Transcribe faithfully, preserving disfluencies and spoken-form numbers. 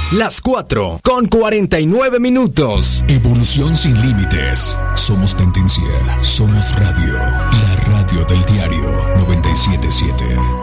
Las cuatro con cuarenta y nueve minutos. Evolución sin límites. Somos tendencia. Somos radio. La radio del diario noventa y siete punto siete.